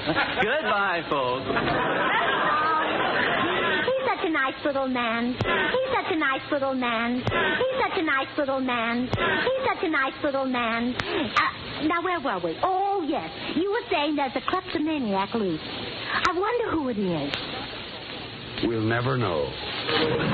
Goodbye, folks. He's such a nice little man. He's such a nice little man. He's such a nice little man. He's such a nice little man. Now, where were we? Oh, yes. You were saying there's a kleptomaniac loose. I wonder who it is. We'll never know.